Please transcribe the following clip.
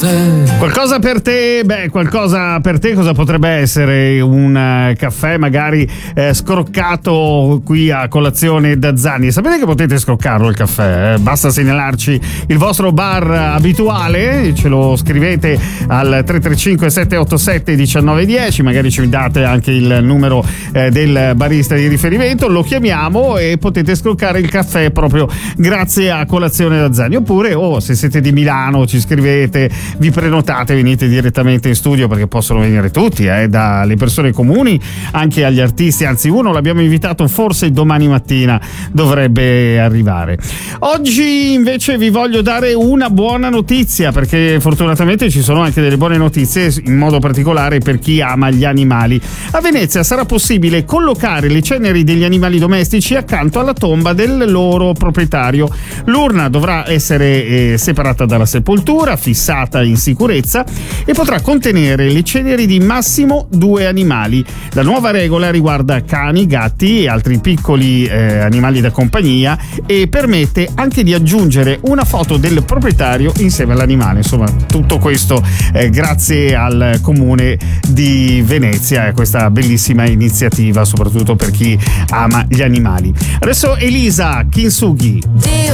Qualcosa per te? Beh, qualcosa per te cosa potrebbe essere? Un caffè magari scroccato qui a colazione da Zanni. Sapete che potete scroccarlo il caffè? Basta segnalarci il vostro bar abituale, ce lo scrivete al 335 787 1910, magari ci date anche il numero del barista di riferimento, lo chiamiamo e potete scroccare il caffè proprio grazie a colazione da Zanni. Oppure se siete di Milano ci scrivete, vi prenotate, venite direttamente in studio, perché possono venire tutti, dalle persone comuni anche agli artisti, anzi uno l'abbiamo invitato, forse domani mattina dovrebbe arrivare. Oggi invece vi voglio dare una buona notizia, perché fortunatamente ci sono anche delle buone notizie, in modo particolare per chi ama gli animali. A Venezia sarà possibile collocare le ceneri degli animali domestici accanto alla tomba del loro proprietario. L'urna dovrà essere separata dalla sepoltura, fissata in sicurezza, e potrà contenere le ceneri di massimo 2 animali. La nuova regola riguarda cani, gatti e altri piccoli animali da compagnia, e permette anche di aggiungere una foto del proprietario insieme all'animale. Insomma, tutto questo grazie al comune di Venezia, questa bellissima iniziativa soprattutto per chi ama gli animali. Adesso Elisa Kintsugi.